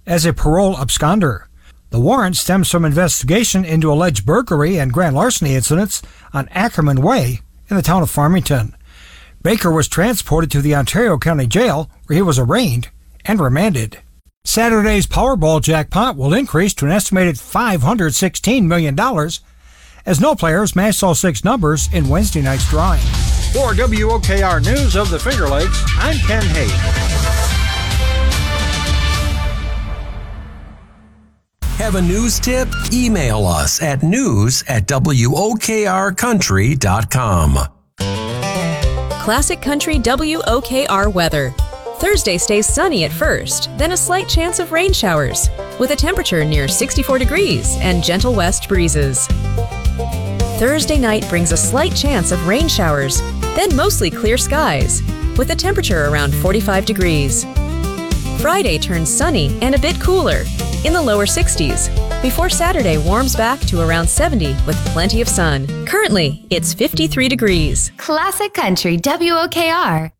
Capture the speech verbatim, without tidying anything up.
as a parole absconder. The warrant stems from investigation into alleged burglary and grand larceny incidents on Ackerman Way in the town of Farmington. Baker was transported to the Ontario County Jail, where he was arraigned and remanded. Saturday's Powerball jackpot will increase to an estimated five hundred sixteen million dollars as no players matched all six numbers in Wednesday night's drawing. For W O K R News of the Finger Lakes, I'm Ken Hay. Have a news tip? Email us at news at W O K R country dot com. Classic Country W O K R weather. Thursday stays sunny at first, then a slight chance of rain showers, with a temperature near sixty-four degrees and gentle west breezes. Thursday night brings a slight chance of rain showers, then mostly clear skies, with a temperature around forty-five degrees. Friday turns sunny and a bit cooler, in the lower sixties, before Saturday warms back to around seventy with plenty of sun. Currently, it's fifty-three degrees. Classic Country W O K R.